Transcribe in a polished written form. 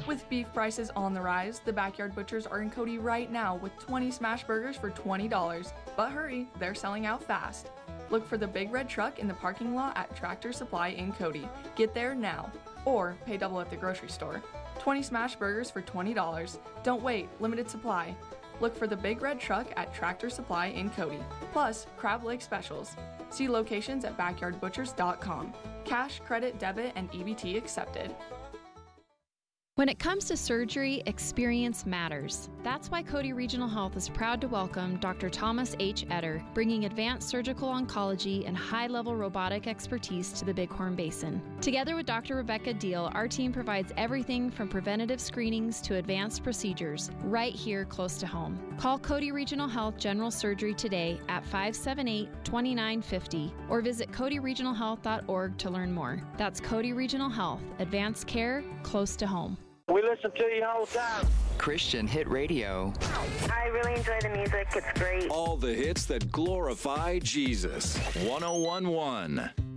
With beef prices on the rise, the Backyard Butchers are in Cody right now with 20 smash burgers for $20. But hurry, they're selling out fast. Look for the big red truck in the parking lot at Tractor Supply in Cody. Get there now, or pay double at the grocery store. 20 smash burgers for $20. Don't wait, limited supply. Look for the big red truck at Tractor Supply in Cody. Plus, Crab Lake specials. See locations at backyardbutchers.com. Cash, credit, debit, and EBT accepted. When it comes to surgery, experience matters. That's why Cody Regional Health is proud to welcome Dr. Thomas H. Etter, bringing advanced surgical oncology and high-level robotic expertise to the Bighorn Basin. Together with Dr. Rebecca Deal, our team provides everything from preventative screenings to advanced procedures right here close to home. Call Cody Regional Health General Surgery today at 578-2950 or visit codyregionalhealth.org to learn more. That's Cody Regional Health, advanced care close to home. We listen to you all the time. Christian Hit Radio. I really enjoy the music. It's great. All the hits that glorify Jesus. 101.1.